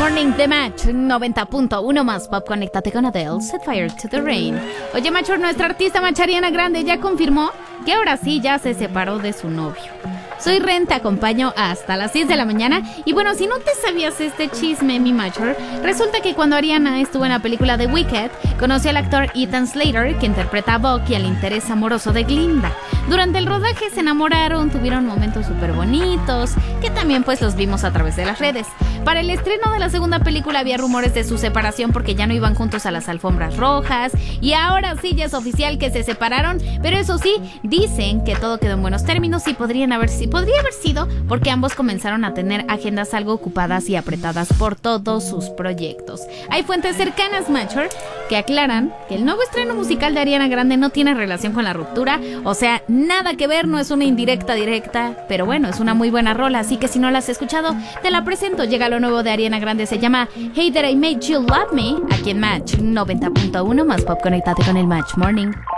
Morning de Match 90.1 más pop. Conéctate con Adele, Set Fire to the Rain. Oye, Macho, nuestra artista Ariana Grande ya confirmó que ahora sí ya se separó de su novio. Soy Ren, te acompaño hasta las 6 de la mañana. Y bueno, si no te sabías este chisme, mi Macho, resulta que cuando Ariana estuvo en la película The Wicked, conoció al actor Ethan Slater, que interpreta a Buck, y al interés amoroso de Glinda. Durante el rodaje se enamoraron, tuvieron momentos súper bonitos, que también pues los vimos a través de las redes. Para el estreno de la segunda película había rumores de su separación porque ya no iban juntos a las alfombras rojas, y ahora sí ya es oficial que se separaron, pero eso sí, dicen que todo quedó en buenos términos y podría haber sido porque ambos comenzaron a tener agendas algo ocupadas y apretadas por todos sus proyectos. Hay fuentes cercanas, Macho, que aclaran que el nuevo estreno musical de Ariana Grande no tiene relación con la ruptura, o sea, nada que ver, no es una indirecta directa, pero bueno, es una muy buena rola, así que si no la has escuchado, te la presento. Llega lo nuevo de Ariana Grande, se llama Hey That I Made You Love Me, aquí en Match 90.1 más pop. Conéctate con el Match Morning.